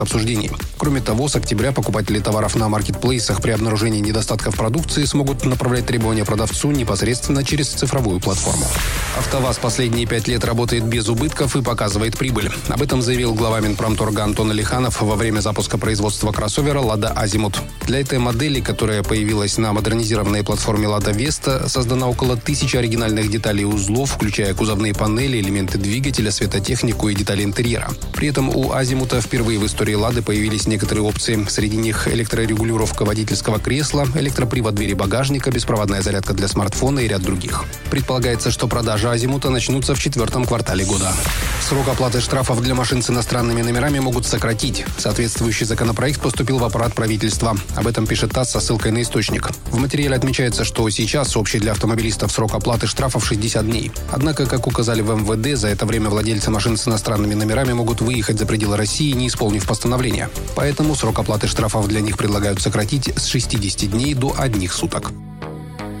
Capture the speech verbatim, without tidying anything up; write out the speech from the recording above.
обсуждений. Кроме того, с октября покупатели товаров на маркетплейсах при обнаружении недостатков продукции смогут направлять требования продавцу непосредственно через цифровую платформу. АвтоВАЗ последние пять лет работает без убытков и показывает прибыль. Об этом заявил глава Минпромторга Антон Алиханов во время запуска производства кроссовера «Лада Азимут». Для этой модели, которая появилась на модернизированной платформе «Лада Веста», создано около тысячи оригинальных деталей и узлов, включая кузовные панели, элементы двигателя, светотехнику и детали интерьера. При этом у Азимута впервые в истории «Лады» появились некоторые опции. Среди них электрорегулировка водительского кресла, электропривод двери багажника, беспроводная зарядка для смартфона и ряд других. Предполагается, что продажи Азимута начнутся в четвертом квартале года. Срок оплаты штрафов для машин с иностранными номерами могут сократить. Соответствующий законопроект поступил в аппарат правительства. Об этом пишет ТАСС со ссылкой на источник. В материале отмечается, что сейчас общий для автомобилистов срок оплаты штрафов шестьдесят дней. Однако, как указали в эм вэ дэ, за это время владельцы машин с иностранными номерами могут выехать за пределы России, не исполнив постановление. Поэтому срок оплаты штрафов для них предлагают сократить с шестидесяти дней до одних суток.